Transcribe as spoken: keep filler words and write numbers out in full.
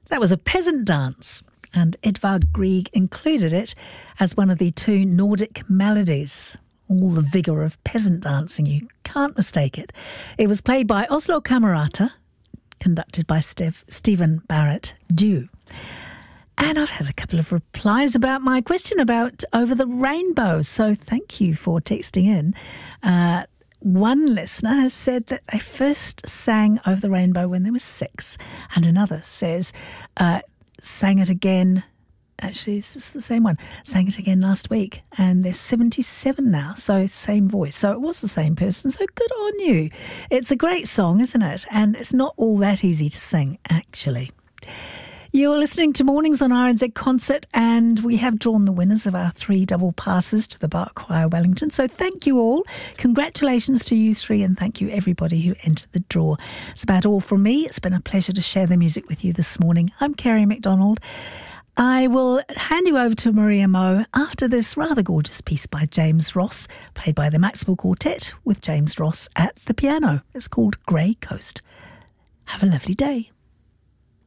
That was a peasant dance, and Edvard Grieg included it as one of the two Nordic melodies. All the vigour of peasant dancing, you can't mistake it. It was played by Oslo Camerata, conducted by Steve, Stephen Barrett Dew. And I've had a couple of replies about my question about Over the Rainbow, so thank you for texting in. Uh, one listener has said that they first sang Over the Rainbow when they were six, and another says uh, sang it again. Actually, this is the same one. Sang it again last week, and they're seventy-seven now, so same voice. So it was the same person, so good on you. It's a great song, isn't it? And it's not all that easy to sing, actually. You're listening to Mornings on R N Z Concert, and we have drawn the winners of our three double passes to the Bach Choir Wellington. So thank you all. Congratulations to you three, and thank you everybody who entered the draw. It's about all from me. It's been a pleasure to share the music with you this morning. I'm Kerry McDonald. I will hand you over to Maria Moe after this rather gorgeous piece by James Ross, played by the Maxwell Quartet with James Ross at the piano. It's called Grey Coast. Have a lovely day.